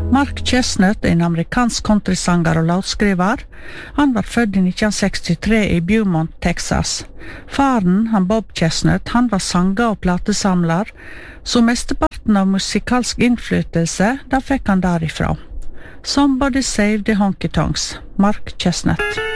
Mark Chestnut er en amerikansk countrysanger og låtskriver. Han var født i 1963 i Beaumont, Texas. Faren, han Bob Chestnut, han var sanger og platesamler, så mesteparten av musikalsk innflytelse, da fikk han derifra. Somebody Save the Honky Tonks, Mark Chestnut.